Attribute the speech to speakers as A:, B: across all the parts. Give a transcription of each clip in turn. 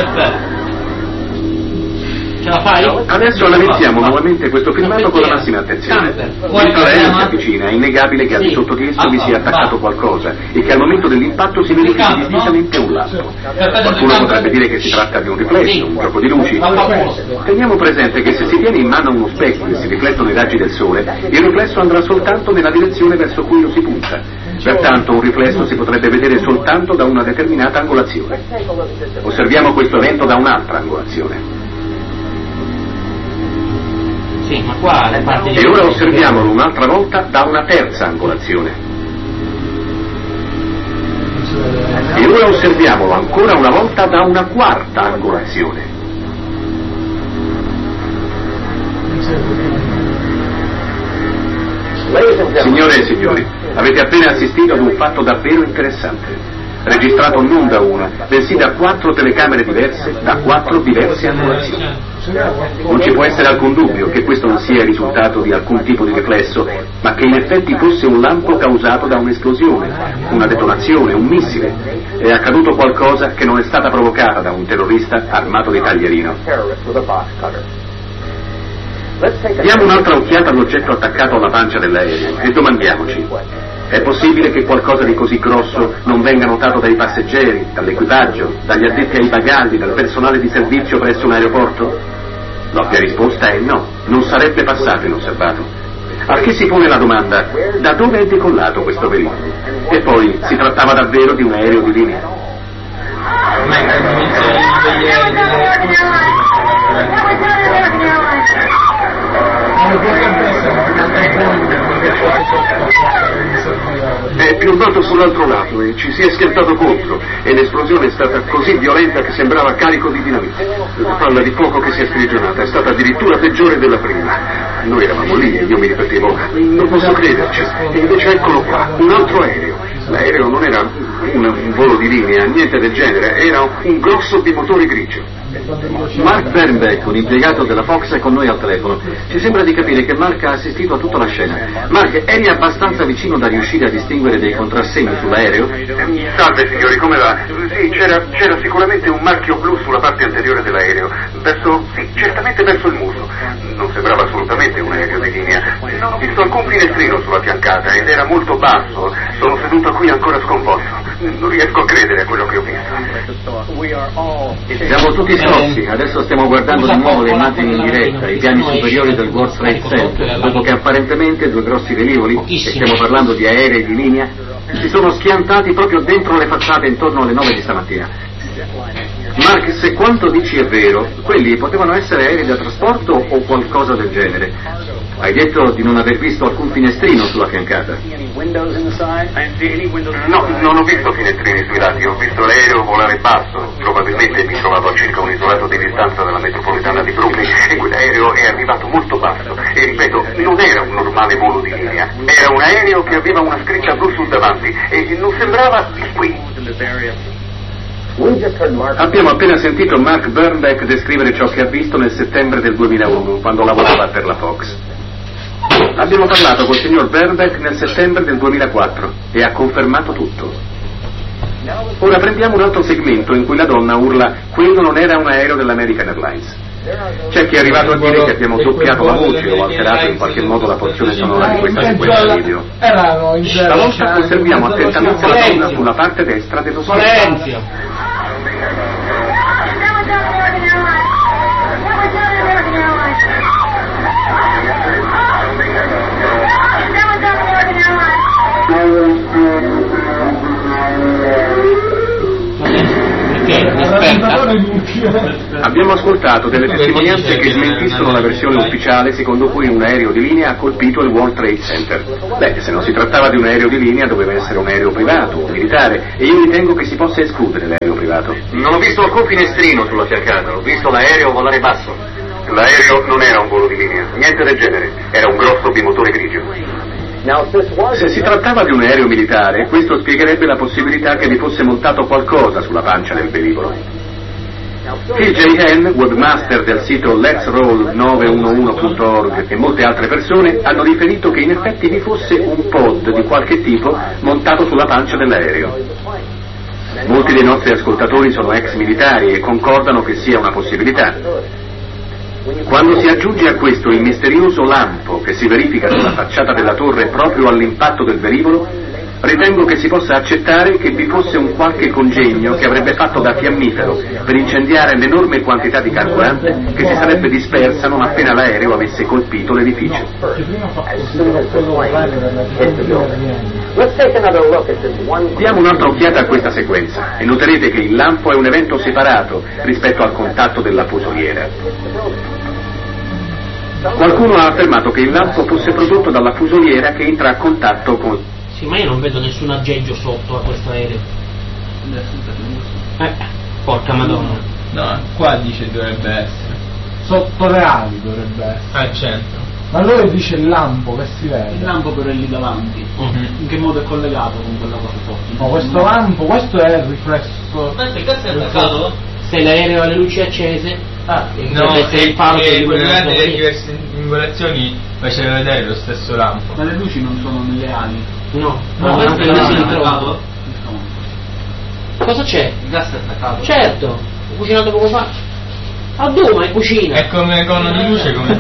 A: perfetto. Ce la fai?
B: Adesso analizziamo nuovamente questo filmato con la massima attenzione. Mentre l'aereo si avvicina, è innegabile che al di sotto di esso vi sia attaccato qualcosa e che al momento dell'impatto si verifichi distintivamente un lampo. Qualcuno potrebbe dire che si tratta di un riflesso, un gioco di luci. Teniamo presente che se si tiene in mano uno specchio e si riflettono i raggi del sole, il riflesso andrà soltanto nella direzione verso cui lo si punta. Pertanto un riflesso si potrebbe vedere soltanto da una determinata angolazione. Osserviamo questo evento da un'altra angolazione.
A: Sì, ma qua le parti.
B: E ora osserviamolo un'altra volta da una terza angolazione. E ora osserviamolo ancora una volta da una quarta angolazione. Signore e signori, avete appena assistito ad un fatto davvero interessante, registrato non da una, bensì da 4 telecamere diverse, da 4 diverse angolazioni. Non ci può essere alcun dubbio che questo non sia il risultato di alcun tipo di riflesso, ma che in effetti fosse un lampo causato da un'esplosione, una detonazione, un missile. È accaduto qualcosa che non è stata provocata da un terrorista armato di taglierino. Diamo un'altra occhiata all'oggetto attaccato alla pancia dell'aereo e domandiamoci: è possibile che qualcosa di così grosso non venga notato dai passeggeri, dall'equipaggio, dagli addetti ai bagagli, dal personale di servizio presso un aeroporto? L'ovvia risposta è no, non sarebbe passato inosservato. A che si pone la domanda: da dove è decollato questo velivolo? E poi, si trattava davvero di un aereo di linea?
C: È piombato sull'altro lato e ci si è schiantato contro, e l'esplosione è stata così violenta che sembrava carico di dinamite. La palla di fuoco che si è sprigionata è stata addirittura peggiore della prima. Noi eravamo lì e io mi ripetevo: non posso crederci. E invece eccolo qua, un altro aereo. L'aereo non era un volo di linea, niente del genere, era un grosso bimotore grigio.
D: Mark Bernbeck, un impiegato della Fox, è con noi al telefono. Ci sembra di capire che Mark ha assistito a tutta la scena. Mark, eri abbastanza vicino da riuscire a distinguere dei contrassegni sull'aereo?
C: Salve signori, come va? Sì, c'era sicuramente un marchio blu sulla parte anteriore dell'aereo, certamente verso il muso. Non sembrava assolutamente un aereo di linea. Non ho visto alcun finestrino sulla fiancata ed era molto basso. Sono seduto qui ancora sconvolto. Non riesco a credere a quello che ho visto.
D: Siamo tutti scossi. Adesso stiamo guardando di nuovo le immagini in diretta, i piani superiori del World Trade Center, dopo che apparentemente 2 grossi velivoli, e stiamo parlando di aerei di linea, si sono schiantati proprio dentro le facciate intorno alle 9 di stamattina. Mark, se quanto dici è vero, quelli potevano essere aerei da trasporto o qualcosa del genere. Hai detto di non aver visto alcun finestrino sulla fiancata.
C: No, non ho visto finestrini sui lati, ho visto l'aereo volare basso. Probabilmente mi trovavo a circa un isolato di distanza dalla metropolitana di Brooklyn e quell'aereo è arrivato molto basso. E ripeto, non era un normale volo di linea, era un aereo che aveva una scritta blu sul davanti e non sembrava di qui.
B: Abbiamo appena sentito Mark Bernbeck descrivere ciò che ha visto nel settembre del 2001, quando lavorava per la Fox. Abbiamo parlato col signor Bernbeck nel settembre del 2004 e ha confermato tutto. Ora prendiamo un altro segmento in cui la donna urla: quello non era un aereo dell'American Airlines. C'è chi è arrivato a dire che abbiamo doppiato la voce o alterato in qualche modo la porzione sonora di questa sequenza video. Stavolta osserviamo attentamente la donna sulla parte destra dello schermo. Abbiamo ascoltato delle testimonianze che smentiscono la versione ufficiale secondo cui un aereo di linea ha colpito il World Trade Center. Beh, se non si trattava di un aereo di linea doveva essere un aereo privato o militare, e io ritengo che si possa escludere l'aereo privato.
D: Non ho visto alcun finestrino sulla fiancata, ho visto l'aereo volare basso.
C: L'aereo non era un volo di linea, niente del genere, era un grosso bimotore grigio.
B: Se si trattava di un aereo militare, questo spiegherebbe la possibilità che vi fosse montato qualcosa sulla pancia del velivolo. Phil J. Henn, webmaster del sito letsroll911.org, e molte altre persone hanno riferito che in effetti vi fosse un pod di qualche tipo montato sulla pancia dell'aereo. Molti dei nostri ascoltatori sono ex militari e concordano che sia una possibilità. Quando si aggiunge a questo il misterioso lampo che si verifica sulla facciata della torre proprio all'impatto del velivolo, ritengo che si possa accettare che vi fosse un qualche congegno che avrebbe fatto da fiammifero per incendiare l'enorme quantità di carburante che si sarebbe dispersa non appena l'aereo avesse colpito l'edificio. Diamo un'altra occhiata a questa sequenza e noterete che il lampo è un evento separato rispetto al contatto della fusoliera. Qualcuno ha affermato che il lampo fosse prodotto dalla fusoliera che entra a contatto con...
A: Sì, ma io non vedo nessun aggeggio sotto a questo aereo. Porca madonna.
E: No, qua dice dovrebbe essere.
F: Sotto le ali dovrebbe essere.
E: Al centro.
F: Ma lui dice il lampo che si vede.
G: Il lampo però è lì davanti. In che modo è collegato con quella cosa sotto?
F: No, questo lampo, questo è il riflesso.
G: Aspetta, il cazzo è attaccato?
A: Se l'aereo ha le luci accese,
E: No,
A: il faro
E: e le diverse angolazioni faceva vedere lo stesso lampo.
G: Ma le luci non sono nelle ali.
A: No,
G: questo
A: anche
G: è
A: là si
G: attaccato?
A: Cosa c'è?
G: Il gas è attaccato?
A: Certo, ho cucinato poco fa. A dove in cucina?
E: È come conno di luce, come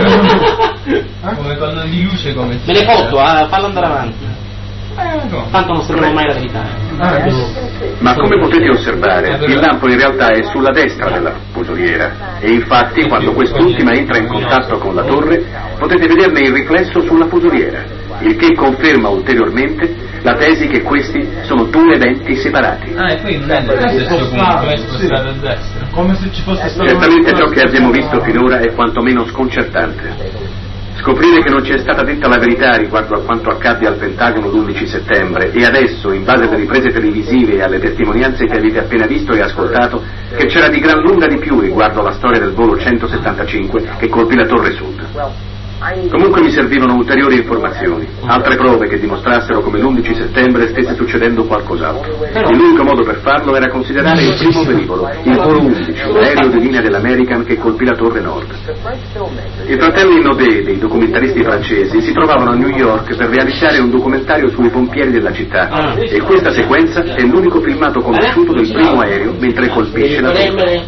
E: conno di luce, come
A: Me le foto, fallo andare avanti. Tanto non sapremo mai la verità.
B: Ma come potete osservare, il lampo in realtà è sulla destra della fusoliera e infatti quando quest'ultima entra in contatto con la torre potete vederne il riflesso sulla fusoliera, il che conferma ulteriormente la tesi che questi sono due eventi separati.
E: Ah, e poi non è nello stesso punto, è spostato a destra.
F: Come se ci fosse stato...
B: Certamente ciò che abbiamo visto finora è quantomeno sconcertante. Scoprire che non ci è stata detta la verità riguardo a quanto accadde al Pentagono l'11 settembre e adesso, in base alle riprese televisive e alle testimonianze che avete appena visto e ascoltato, che c'era di gran lunga di più riguardo alla storia del volo 175 che colpì la Torre Sud. Comunque mi servivano ulteriori informazioni, altre prove che dimostrassero come l'11 settembre stesse succedendo qualcos'altro. E l'unico modo per farlo era considerare il primo velivolo, il volo 11, l'aereo di linea dell'American che colpì la Torre Nord. I fratelli Naudet, dei documentaristi francesi, si trovavano a New York per realizzare un documentario sui pompieri della città e questa sequenza è l'unico filmato conosciuto del primo aereo mentre colpisce la Torre.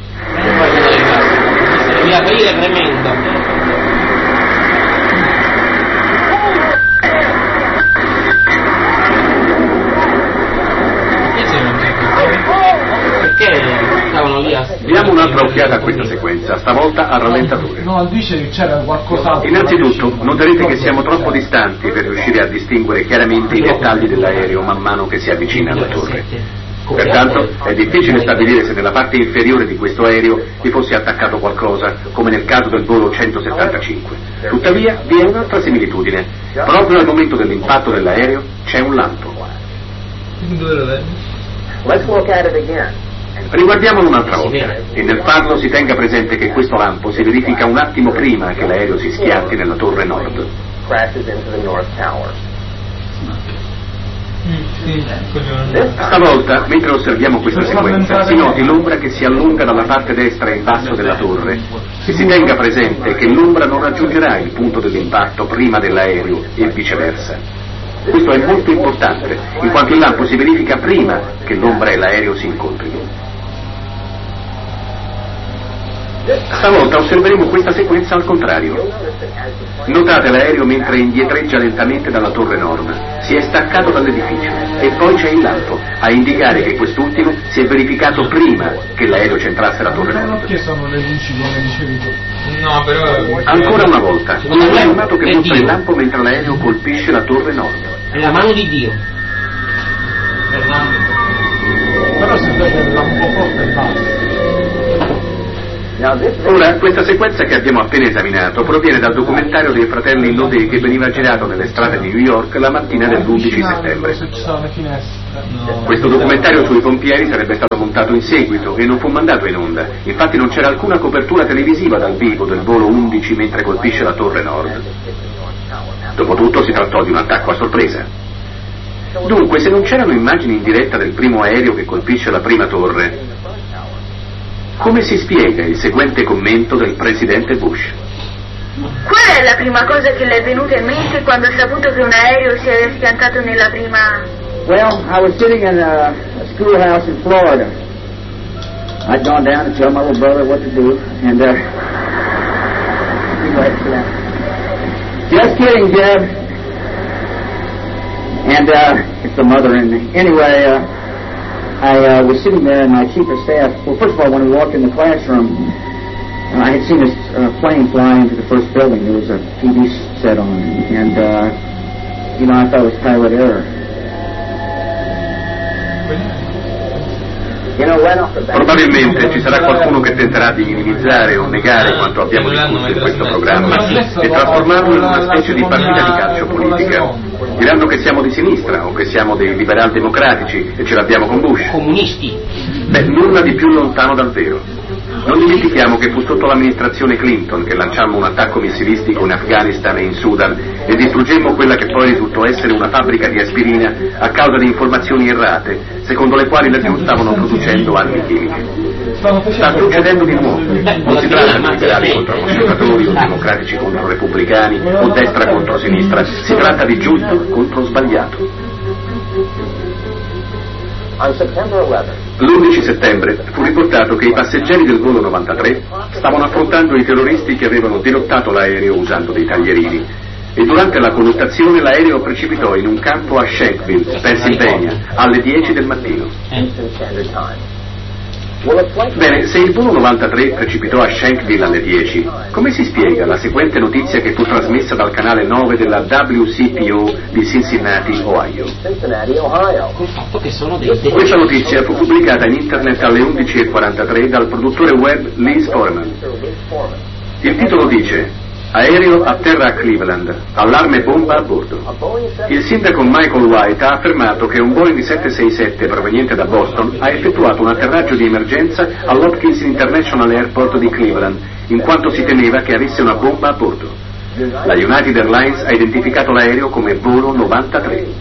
A: Devi aprire tremendo. Perché stavano lì a...
B: Diamo un'altra occhiata a questa sequenza, stavolta a rallentatore.
F: No, dice che c'era qualcos'altro.
B: Innanzitutto, noterete che siamo troppo distanti per riuscire a distinguere chiaramente i dettagli dell'aereo man mano che si avvicina alla torre. Pertanto è difficile stabilire se nella parte inferiore di questo aereo vi fosse attaccato qualcosa, come nel caso del volo 175. Tuttavia vi è un'altra similitudine. Proprio al momento dell'impatto dell'aereo c'è un lampo.
E: Dove lo vedi?
B: Riguardiamolo un'altra volta e nel farlo si tenga presente che questo lampo si verifica un attimo prima che l'aereo si schianti nella torre nord. Stavolta, mentre osserviamo questa sequenza, si noti l'ombra che si allunga dalla parte destra in basso della torre e si tenga presente che l'ombra non raggiungerà il punto dell'impatto prima dell'aereo e viceversa. Questo è molto importante, in quanto il lampo si verifica prima che l'ombra e l'aereo si incontrino. Stavolta osserveremo questa sequenza al contrario. Notate l'aereo mentre indietreggia lentamente dalla torre nord. Si è staccato dall'edificio e poi c'è il lampo, a indicare che quest'ultimo si è verificato prima che l'aereo centrasse la torre nord.
F: Perché sono le luci come dicevi tu?
E: No, però...
B: Ancora una volta, un filmato che mostra il lampo mentre l'aereo colpisce la torre nord.
A: È la mano di Dio.
F: Però si vede il lampo forte e basso.
B: Ora, questa sequenza che abbiamo appena esaminato proviene dal documentario dei fratelli Naudet che veniva girato nelle strade di New York la mattina dell'11 settembre.
F: Se ci sono le finestre.
B: Questo documentario sui pompieri sarebbe stato montato in seguito e non fu mandato in onda. Infatti non c'era alcuna copertura televisiva dal vivo del volo 11 mentre colpisce la torre nord. Dopotutto si trattò di un attacco a sorpresa. Dunque, se non c'erano immagini in diretta del primo aereo che colpisce la prima torre, come si spiega il seguente commento del presidente Bush?
H: Qual è la prima cosa che le è venuta in mente quando ha saputo che un aereo si era schiantato nella prima...
I: Well, I was sitting in a schoolhouse in Florida. I'd gone down to tell my little brother what to do, and go ahead and sit down. Just kidding, Jeb. And it's the mother in me. Anyway, I was sitting there, and my chief of staff. Well, first of all, when we walked in the classroom, I had seen this plane fly into the first building. There was a TV set on, and I thought it was pilot error.
B: Probabilmente ci sarà qualcuno che tenterà di minimizzare o negare quanto abbiamo discusso in questo programma e trasformarlo in una specie di partita di calcio politica. Diranno che siamo di sinistra o che siamo dei liberal democratici e ce l'abbiamo con Bush.
A: Comunisti.
B: Beh, nulla di più lontano dal vero. Non dimentichiamo che fu sotto l'amministrazione Clinton che lanciammo un attacco missilistico in Afghanistan e in Sudan e distruggemmo quella che poi risultò essere una fabbrica di aspirina a causa di informazioni errate, secondo le quali laggiù stavano producendo armi chimiche. Sta succedendo di nuovo. Non si tratta di liberali contro conservatori o democratici contro repubblicani o destra contro sinistra, si tratta di giusto contro sbagliato. L'11 settembre fu riportato che i passeggeri del volo 93 stavano affrontando i terroristi che avevano dirottato l'aereo usando dei taglierini e durante la colluttazione l'aereo precipitò in un campo a Shanksville, Pennsylvania, alle 10 del mattino. Bene, se il volo 93 precipitò a Shanksville alle 10, come si spiega la seguente notizia che fu trasmessa dal canale 9 della WCPO di Cincinnati, Ohio? Questa notizia fu pubblicata in internet alle 11:43 dal produttore web Liz Foreman. Il titolo dice: aereo a terra a Cleveland, allarme bomba a bordo. Il sindaco Michael White ha affermato che un Boeing 767 proveniente da Boston ha effettuato un atterraggio di emergenza all'Hopkins International Airport di Cleveland, in quanto si temeva che avesse una bomba a bordo. La United Airlines ha identificato l'aereo come volo 93.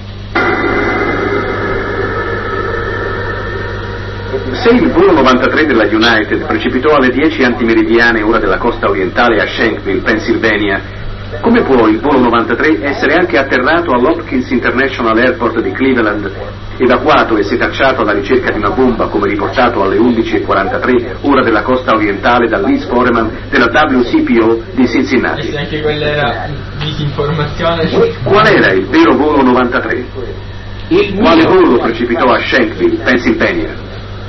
B: Se il volo 93 della United precipitò alle 10 antimeridiane ora della costa orientale a Shanksville, Pennsylvania, come può il volo 93 essere anche atterrato all'Hopkins International Airport di Cleveland, evacuato e setacciato alla ricerca di una bomba come riportato alle 11:43 ora della costa orientale da Liz Foreman della WCPO di Cincinnati?
E: Anche quella era disinformazione.
B: Qual era il vero volo 93? Quale volo precipitò a Shanksville, Pennsylvania?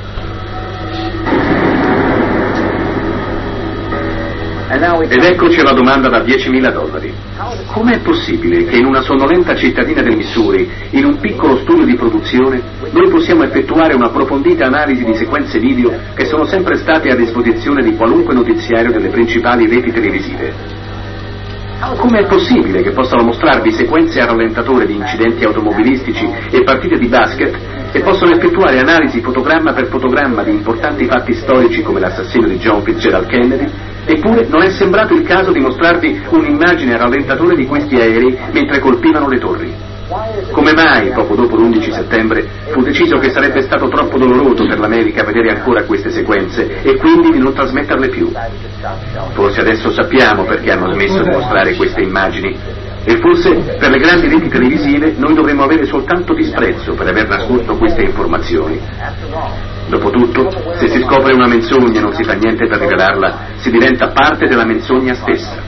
B: Ed eccoci alla domanda da $10.000. Com'è possibile che in una sonnolenta cittadina del Missouri, in un piccolo studio di produzione, noi possiamo effettuare un'approfondita analisi di sequenze video che sono sempre state a disposizione di qualunque notiziario delle principali reti televisive? Com'è possibile che possano mostrarvi sequenze a rallentatore di incidenti automobilistici e partite di basket e possono effettuare analisi fotogramma per fotogramma di importanti fatti storici come l'assassinio di John Fitzgerald Kennedy? Eppure non è sembrato il caso di mostrarvi un'immagine a rallentatore di questi aerei mentre colpivano le torri. Come mai, poco dopo l'11 settembre, fu deciso che sarebbe stato troppo doloroso per l'America vedere ancora queste sequenze e quindi di non trasmetterle più? Forse adesso sappiamo perché hanno smesso di mostrare queste immagini. E forse per le grandi reti televisive noi dovremmo avere soltanto disprezzo per aver nascosto queste informazioni. Dopotutto, se si scopre una menzogna e non si fa niente per rivelarla, si diventa parte della menzogna stessa.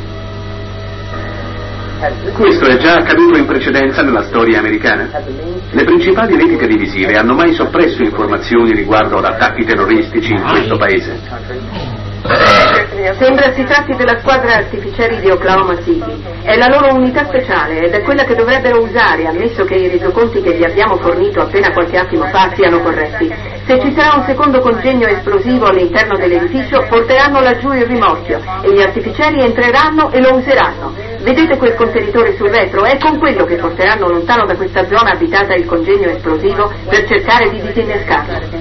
B: Questo è già accaduto in precedenza nella storia americana. Le principali reti televisive hanno mai soppresso informazioni riguardo ad attacchi terroristici in questo paese?
H: Sembra si tratti della squadra artificieri di Oklahoma City. È la loro unità speciale ed è quella che dovrebbero usare, ammesso che i resoconti che vi abbiamo fornito appena qualche attimo fa siano corretti. Se ci sarà un secondo congegno esplosivo all'interno dell'edificio, porteranno laggiù il rimorchio e gli artificieri entreranno e lo useranno. Vedete quel contenitore sul retro? È con quello che porteranno lontano da questa zona abitata il congegno esplosivo per cercare di disinnescarlo.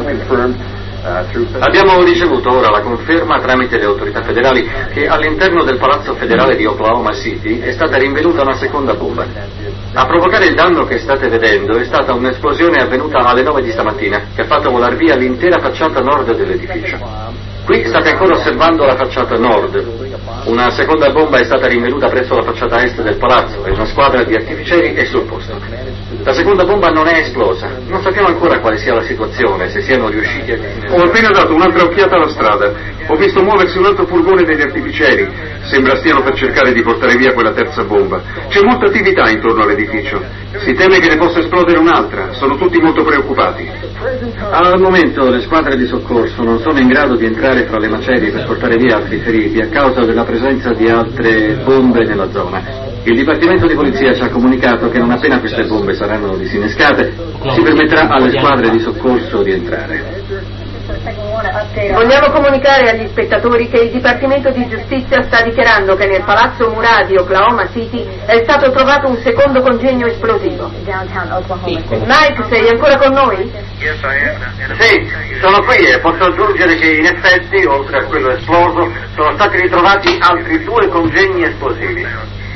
D: Abbiamo ricevuto ora la conferma tramite le autorità federali che all'interno del palazzo federale di Oklahoma City è stata rinvenuta una seconda bomba. A provocare il danno che state vedendo è stata un'esplosione avvenuta alle 9 di stamattina che ha fatto volar via l'intera facciata nord dell'edificio. Qui state ancora osservando la facciata nord. Una seconda bomba è stata rinvenuta presso la facciata est del palazzo e una squadra di artificieri è sul posto. La seconda bomba non è esplosa. Non sappiamo ancora quale sia la situazione, se siano riusciti a
C: Ho appena dato un'altra occhiata alla strada. Ho visto muoversi un altro furgone degli artificieri. Sembra stiano per cercare di portare via quella terza bomba. C'è molta attività intorno all'edificio. Si teme che ne possa esplodere un'altra. Sono tutti molto preoccupati.
D: Al momento le squadre di soccorso non sono in grado di entrare fra le macerie per portare via altri feriti a causa della presenza di altre bombe nella zona. Il Dipartimento di Polizia ci ha comunicato che non appena queste bombe saranno disinnescate si permetterà alle squadre di soccorso di entrare.
H: Vogliamo comunicare agli spettatori che il Dipartimento di Giustizia sta dichiarando che nel palazzo Murrah di Oklahoma City è stato trovato un secondo congegno esplosivo. Mike, sei ancora con noi?
D: Sì, sono qui e posso aggiungere che in effetti, oltre a quello esploso, sono stati ritrovati altri 2 congegni esplosivi.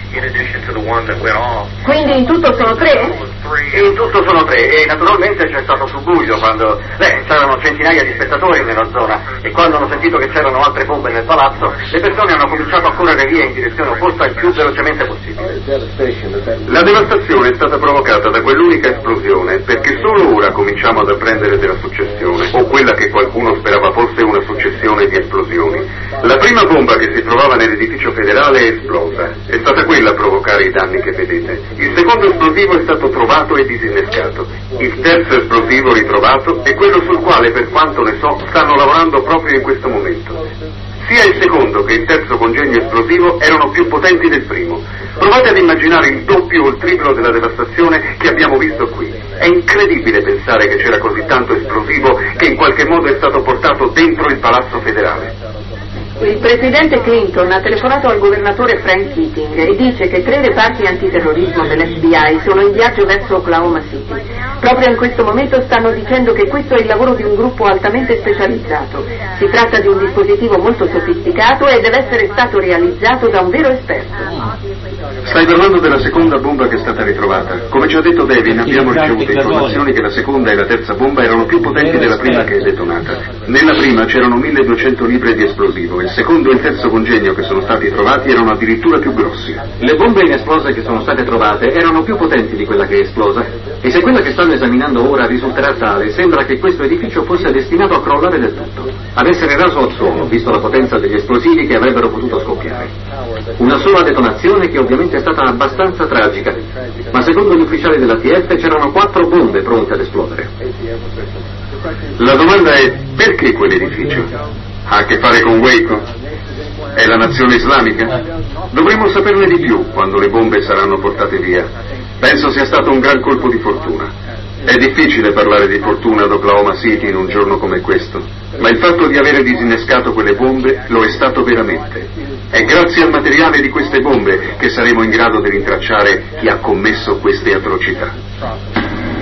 H: Quindi in tutto sono 3?
D: In tutto sono 3 e naturalmente c'è stato subbuglio quando c'erano centinaia di spettatori nella zona e quando hanno sentito che c'erano altre bombe nel palazzo le persone hanno cominciato a correre via in direzione opposta il più velocemente possibile.
C: La devastazione è stata provocata da quell'unica esplosione perché solo ora cominciamo ad apprendere della successione o quella che qualcuno sperava fosse una successione di esplosioni. La prima bomba che si trovava nell'edificio federale è esplosa. È stata quella a provocare i danni che vedete. Il secondo esplosivo è stato trovato e disinnescato. Il terzo esplosivo ritrovato è quello sul quale, per quanto ne so, stanno lavorando proprio in questo momento. Sia il secondo che il terzo congegno esplosivo erano più potenti del primo. Provate ad immaginare il doppio o il triplo della devastazione che abbiamo visto qui. È incredibile pensare che c'era così tanto esplosivo che in qualche modo è stato portato dentro il palazzo federale.
H: Il presidente Clinton ha telefonato al governatore Frank Keating e dice che 3 reparti antiterrorismo dell'FBI sono in viaggio verso Oklahoma City. Proprio in questo momento stanno dicendo che questo è il lavoro di un gruppo altamente specializzato. Si tratta di un dispositivo molto sofisticato e deve essere stato realizzato da un vero esperto.
C: Stai parlando della seconda bomba che è stata ritrovata. Come ci ha detto Devin, abbiamo ricevuto informazioni che la seconda e la terza bomba erano più potenti della prima che è detonata. Nella prima c'erano 1200 libre di esplosivo. Il secondo e il terzo congegno che sono stati trovati erano addirittura più grossi.
D: Le bombe inesplose che sono state trovate erano più potenti di quella che è esplosa e se quella che stanno esaminando ora risulterà tale, sembra che questo edificio fosse destinato a crollare del tutto, ad essere raso al suolo, visto la potenza degli esplosivi che avrebbero potuto scoppiare. Una sola detonazione che ovviamente è stata abbastanza tragica, ma secondo gli ufficiali dell'ATF c'erano 4 bombe pronte ad esplodere.
C: La domanda è: perché quell'edificio? Ha a che fare con Waco? È la nazione islamica? Dovremmo saperne di più quando le bombe saranno portate via. Penso sia stato un gran colpo di fortuna. È difficile parlare di fortuna ad Oklahoma City in un giorno come questo, ma il fatto di avere disinnescato quelle bombe lo è stato veramente. È grazie al materiale di queste bombe che saremo in grado di rintracciare chi ha commesso queste atrocità.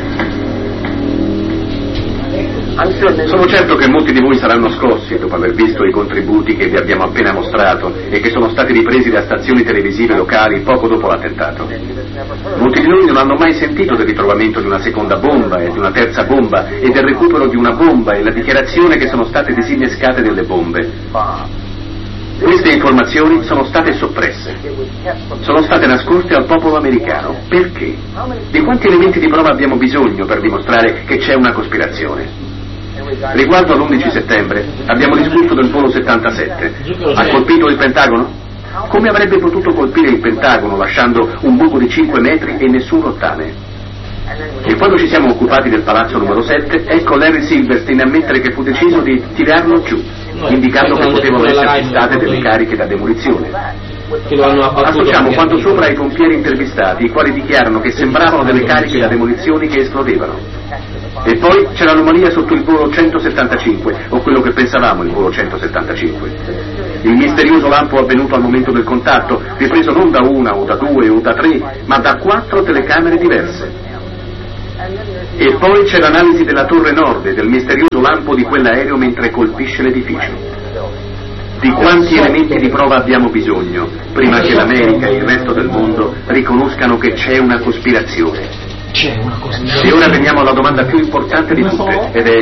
C: Sono certo che molti di voi saranno scossi dopo aver visto i contributi che vi abbiamo appena mostrato e che sono stati ripresi da stazioni televisive locali poco dopo l'attentato. Molti di noi non hanno mai sentito del ritrovamento di una seconda bomba e di una terza bomba e del recupero di una bomba e la dichiarazione che sono state disinnescate delle bombe. Queste informazioni sono state soppresse, sono state nascoste al popolo americano. Perché? Di quanti elementi di prova abbiamo bisogno per dimostrare che c'è una cospirazione? Riguardo all'11 settembre abbiamo discusso del volo 77. Ha colpito il Pentagono? Come avrebbe potuto colpire il Pentagono lasciando un buco di 5 metri e nessun rottame? E quando ci siamo occupati del palazzo numero 7, ecco Larry Silverstein ammettere che fu deciso di tirarlo giù, indicando che potevano esserci state delle cariche da demolizione. Associamo quanto sopra ai pompieri intervistati, i quali dichiarano che sembravano delle cariche da demolizioni che esplodevano. E poi c'è l'anomalia sotto il volo 175, o quello che pensavamo il volo 175. Il misterioso lampo avvenuto al momento del contatto, ripreso non da una o da 2 o da 3, ma da 4 telecamere diverse. E poi c'è l'analisi della torre nord e del misterioso lampo di quell'aereo mentre colpisce l'edificio. Di quanti elementi di prova abbiamo bisogno prima che l'America e il resto del mondo riconoscano che c'è una cospirazione? E ora veniamo alla domanda più importante di tutte, ed è: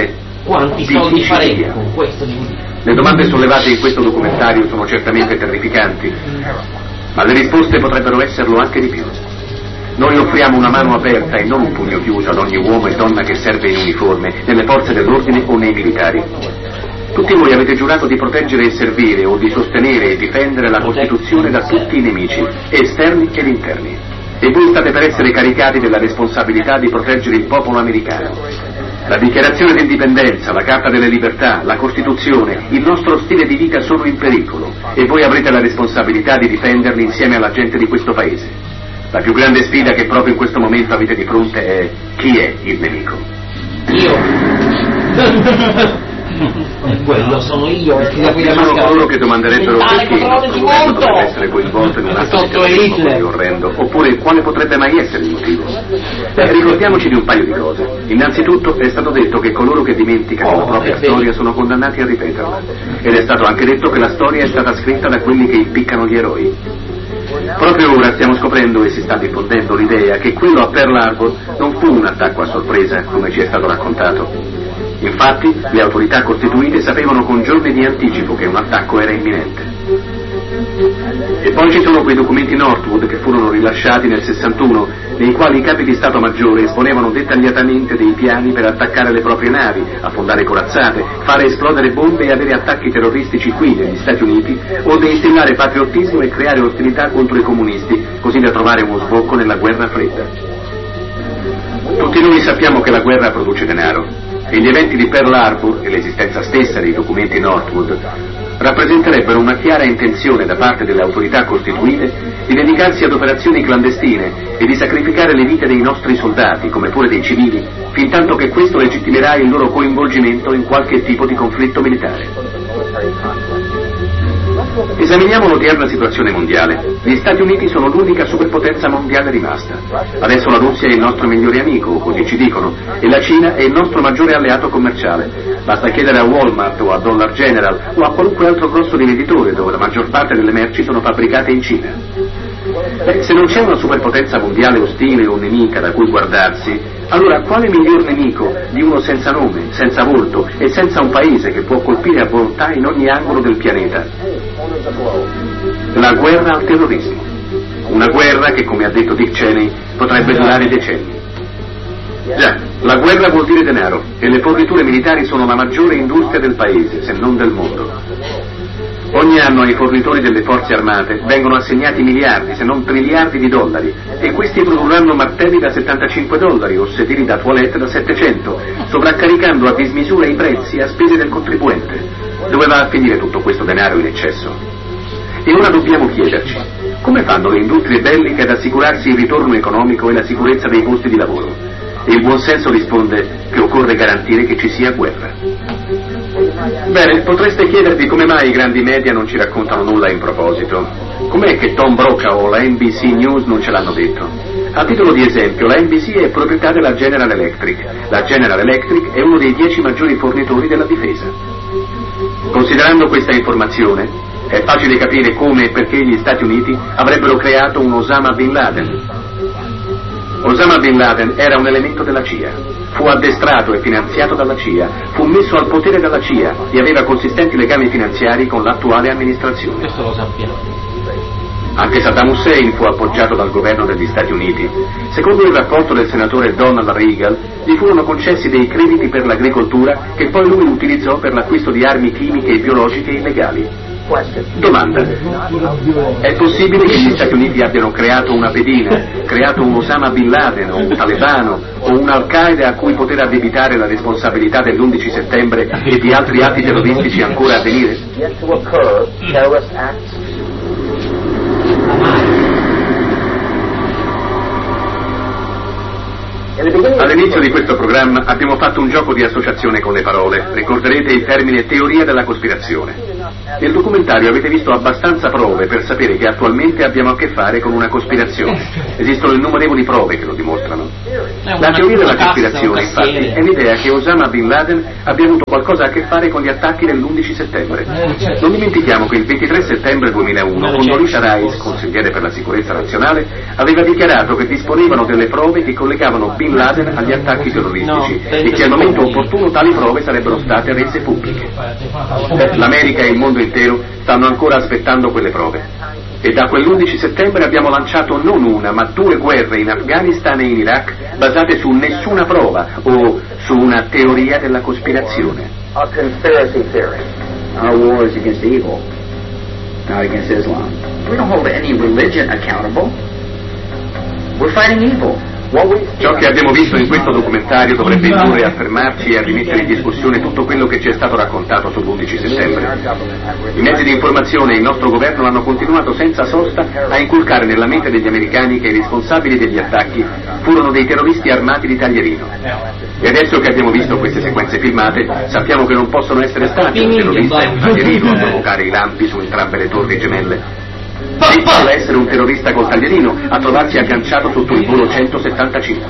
A: quanti soldi faremo con questo DVD.
B: Le domande sollevate in questo documentario sono certamente terrificanti, ma le risposte potrebbero esserlo anche di più. Noi offriamo una mano aperta e non un pugno chiuso ad ogni uomo e donna che serve in uniforme, nelle forze dell'ordine o nei militari. Tutti voi avete giurato di proteggere e servire o di sostenere e difendere la Costituzione da tutti i nemici, esterni ed interni. E voi state per essere caricati della responsabilità di proteggere il popolo americano. La dichiarazione di indipendenza, la Carta delle Libertà, la Costituzione, il nostro stile di vita sono in pericolo e voi avrete la responsabilità di difenderli insieme alla gente di questo paese. La più grande sfida che proprio in questo momento avete di fronte è: chi è il nemico?
A: Io. Quello sono io,
B: Ci sono coloro che domanderebbero perché il nostro governo dovrebbe essere coinvolto in un atto di terrorismo così orrendo, oppure quale potrebbe mai essere il motivo. Ricordiamoci di un paio di cose. Innanzitutto è stato detto che coloro che dimenticano la propria storia sono condannati a ripeterla, ed è stato anche detto che la storia è stata scritta da quelli che impiccano gli eroi. Proprio ora stiamo scoprendo e si sta diffondendo l'idea che quello a Pearl Harbor non fu un attacco a sorpresa, come ci è stato raccontato. Infatti, le autorità costituite sapevano con giorni di anticipo che un attacco era imminente. E poi ci sono quei documenti Northwood che furono rilasciati nel 61, nei quali i capi di Stato Maggiore esponevano dettagliatamente dei piani per attaccare le proprie navi, affondare corazzate, fare esplodere bombe e avere attacchi terroristici qui negli Stati Uniti, onde instillare patriottismo e creare ostilità contro i comunisti, così da trovare uno sbocco nella guerra fredda. Tutti noi sappiamo che la guerra produce denaro, e gli eventi di Pearl Harbor e l'esistenza stessa dei documenti Northwood rappresenterebbero una chiara intenzione da parte delle autorità costituite di dedicarsi ad operazioni clandestine e di sacrificare le vite dei nostri soldati, come pure dei civili, fintanto che questo legittimerà il loro coinvolgimento in qualche tipo di conflitto militare. Esaminiamo l'odierna situazione mondiale. Gli Stati Uniti sono l'unica superpotenza mondiale rimasta. Adesso la Russia è il nostro migliore amico, così ci dicono, e la Cina è il nostro maggiore alleato commerciale. Basta chiedere a Walmart o a Dollar General o a qualunque altro grosso rivenditore dove la maggior parte delle merci sono fabbricate in Cina. Se non c'è una superpotenza mondiale ostile o nemica da cui guardarsi, allora quale miglior nemico di uno senza nome, senza volto e senza un paese che può colpire a volontà in ogni angolo del pianeta? La guerra al terrorismo. Una guerra che, come ha detto Dick Cheney, potrebbe durare decenni. Già, la guerra vuol dire denaro e le forniture militari sono la maggiore industria del paese, se non del mondo. Ogni anno ai fornitori delle forze armate vengono assegnati miliardi, se non triliardi di dollari, e questi produrranno martelli da $75 o sedili da toilette da 700, sovraccaricando a dismisura i prezzi a spese del contribuente. Dove va a finire tutto questo denaro in eccesso? E ora dobbiamo chiederci, come fanno le industrie belliche ad assicurarsi il ritorno economico e la sicurezza dei posti di lavoro? E il buon senso risponde che occorre garantire che ci sia guerra. Bene, potreste chiedervi come mai i grandi media non ci raccontano nulla in proposito. Com'è che Tom Brokaw o la NBC News non ce l'hanno detto? A titolo di esempio, la NBC è proprietà della General Electric. La General Electric è uno dei 10 maggiori fornitori della difesa. Considerando questa informazione, è facile capire come e perché gli Stati Uniti avrebbero creato un Osama Bin Laden. Osama Bin Laden era un elemento della CIA, fu addestrato e finanziato dalla CIA, fu messo al potere dalla CIA e aveva consistenti legami finanziari con l'attuale amministrazione.
A: Questo lo sappiamo.
B: Anche Saddam Hussein fu appoggiato dal governo degli Stati Uniti. Secondo il rapporto del senatore Donald Reagan, gli furono concessi dei crediti per l'agricoltura che poi lui utilizzò per l'acquisto di armi chimiche e biologiche illegali. Domanda: è possibile che gli Stati Uniti abbiano creato una pedina, creato un Osama Bin Laden o un talebano o un Al-Qaeda a cui poter addebitare la responsabilità dell'11 settembre e di altri atti terroristici ancora a venire? All'inizio di questo programma abbiamo fatto un gioco di associazione con le parole. Ricorderete il termine teoria della cospirazione. Nel documentario avete visto abbastanza prove per sapere che attualmente abbiamo a che fare con una cospirazione. Esistono innumerevoli prove che lo dimostrano. La teoria della cospirazione, infatti, è l'idea che Osama Bin Laden abbia avuto qualcosa a che fare con gli attacchi dell'11 settembre. Non dimentichiamo che il 23 settembre 2001 Condoleezza Rice, consigliere per la sicurezza nazionale, aveva dichiarato che disponevano delle prove che collegavano Bin Laden agli attacchi terroristici e che al momento opportuno tali prove sarebbero state rese pubbliche. L'America e il mondo intero stanno ancora aspettando quelle prove. E da quell'11 settembre abbiamo lanciato non una, ma 2 guerre in Afghanistan e in Iraq basate su nessuna prova o su una teoria della cospirazione.
I: A conspiracy theory. Our war is against evil, not against Islam. We don't hold any religion accountable. We're fighting evil.
B: Ciò che abbiamo visto in questo documentario dovrebbe indurre a fermarci e a rimettere in discussione tutto quello che ci è stato raccontato sull'11 settembre. I mezzi di informazione e il nostro governo hanno continuato senza sosta a inculcare nella mente degli americani che i responsabili degli attacchi furono dei terroristi armati di taglierino. E adesso che abbiamo visto queste sequenze filmate, sappiamo che non possono essere stati un terrorista e un taglierino a provocare i lampi su entrambe le torri gemelle. Sì, vuole essere un terrorista col taglierino a trovarsi agganciato sotto il volo 175.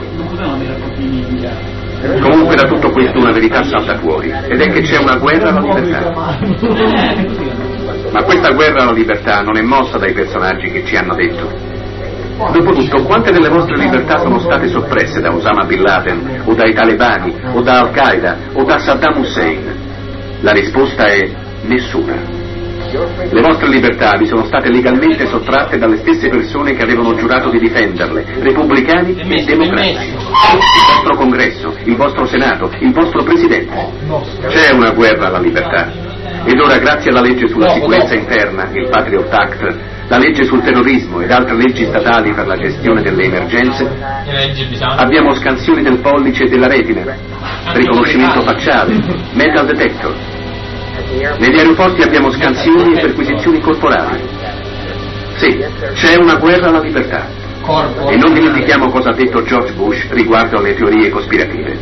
B: Comunque da tutto questo una verità salta fuori, ed è che c'è una guerra alla libertà. Ma questa guerra alla libertà non è mossa dai personaggi che ci hanno detto. Dopotutto, quante delle vostre libertà sono state soppresse da Osama Bin Laden, o dai talebani, o da Al-Qaeda, o da Saddam Hussein? La risposta è nessuna. Le vostre libertà vi sono state legalmente sottratte dalle stesse persone che avevano giurato di difenderle, repubblicani e democratici. Il vostro congresso, il vostro senato, il vostro presidente. C'è una guerra alla libertà. Ed ora, grazie alla legge sulla sicurezza interna, il Patriot Act, la legge sul terrorismo ed altre leggi statali per la gestione delle emergenze, abbiamo scansioni del pollice e della retina, riconoscimento facciale, metal detector. Negli aeroporti abbiamo scansioni e perquisizioni corporali. Sì, c'è una guerra alla libertà. E non dimentichiamo cosa ha detto George Bush riguardo alle teorie cospirative.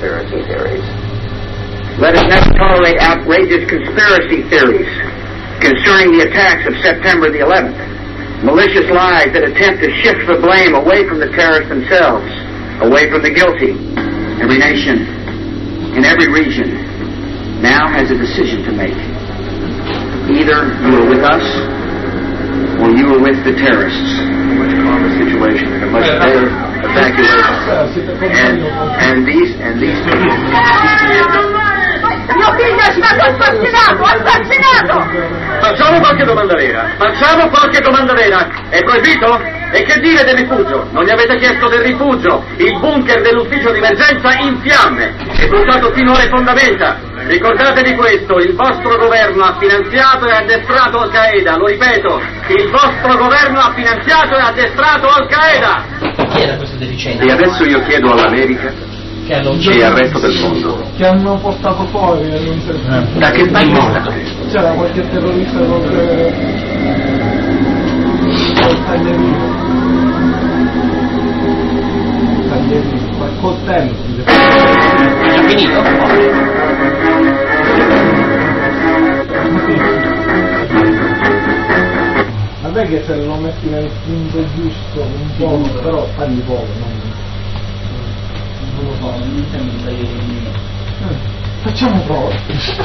I: Let us never tolerate outrageous conspiracy theories concerning the attacks of September the 11th. Malicious lies that attempt to shift the blame away from the terrorists themselves, away from the guilty. Every nation, in every region, now has a decision to make. Either you are with us, or you are with the terrorists.
B: A much calmer situation and a much better evacuation.
I: And these
H: Mio figlio è stato assassinato!
D: Facciamo qualche domanda vera. È proibito? E che dire del rifugio? Non gli avete chiesto del rifugio? Il bunker dell'ufficio di emergenza in fiamme, è bruciato fino alle fondamenta. Ricordate di questo, il vostro governo ha finanziato e addestrato Al-Qaeda, lo ripeto, il vostro governo ha finanziato e addestrato Al-Qaeda.
A: Chi era questo deficiente?
B: E adesso io chiedo all'America e al resto del mondo.
F: Che hanno portato fuori
B: Da che parte?
F: c'era qualche terrorista col taglierino, quel coltello.
A: È finito?
F: Vabbè che se lo metti nel punto giusto un po', però tagli poco, non lo so, non sembra un taglierino. Facciamo prova.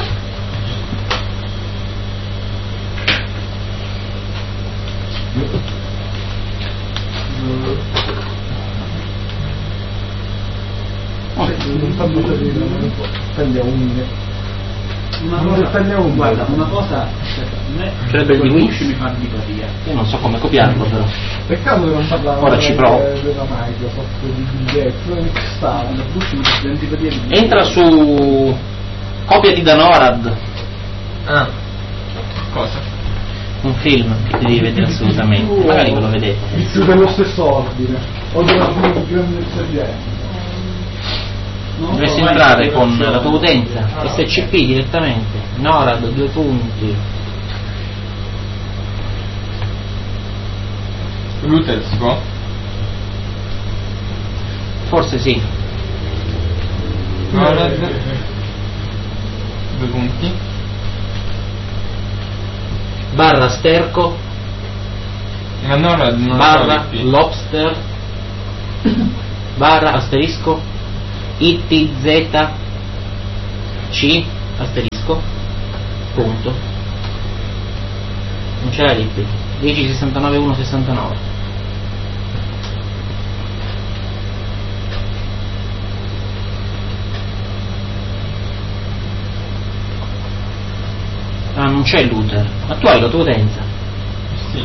G: Guarda, una cosa
A: Sarebbe il
G: Bush
A: Wix.
G: mi fa antipatia.
A: Io non so come copiarlo però.
F: Peccato che non parlavano
A: Ora ci provo.
F: della Microsoft di biglietti, dove stava?
G: Bush mi fa antipatia.
A: Entra su copiati da NORAD,
E: Ah. Cosa?
A: un film che ti devi vedere assolutamente, magari ve lo vedete.
F: Più dello stesso ordine, o della più grande esperienza.
A: Dovresti entrare con la tua utenza SCP direttamente, NORAD 2 punti.
E: Router si può?
A: Forse sì.
E: NORAD 2 punti.
A: barra sterco
E: Ma no, non
A: barra lobster barra asterisco ITZ C asterisco punto. Non c'è la lippi 1069 169. Ah, non c'è l'uter, ma tu hai la tua utenza?
E: Sì.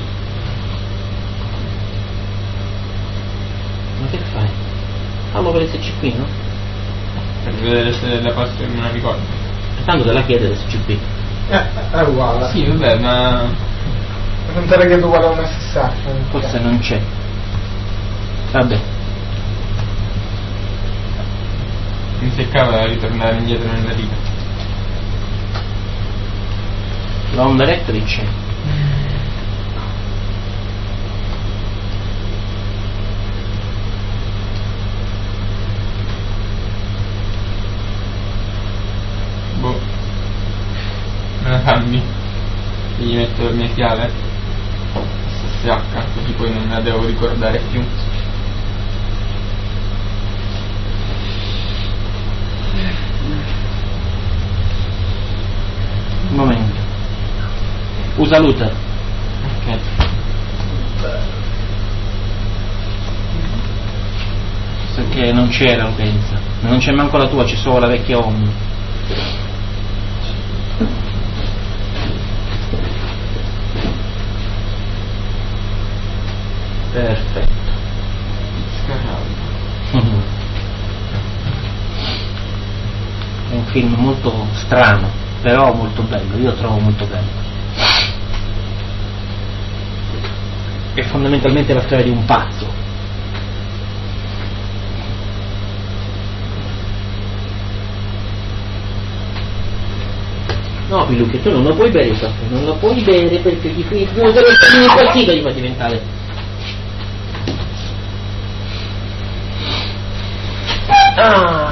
A: Ma che fai? Fallo per SCP, no?
E: Per vedere se la passo in una ricordo.
A: E tanto te la chiede l'SCP.
F: È uguale.
E: Sì, vabbè, ma
F: Non te la chiedo uguale a un SSH.
A: Forse non c'è. Vabbè.
E: mi seccava ritornare indietro nella riga.
A: L'onda elettrica c'è.
E: Boh, me la cambi, gli metto le mie chiave SSH, così poi non me la devo ricordare più.
A: Un momento, usa l'uter.
E: Ok.
A: Perché non c'era l'utenza, non c'è manco la tua, c'è solo la vecchia Omni. Perfetto. È un film molto strano, però molto bello, io lo trovo molto bello. È fondamentalmente la storia di un pazzo. No, Pilucchio, tu non lo puoi bere il caffè, non lo puoi bere perché ti fai impazzito, gli fa diventare. Ah!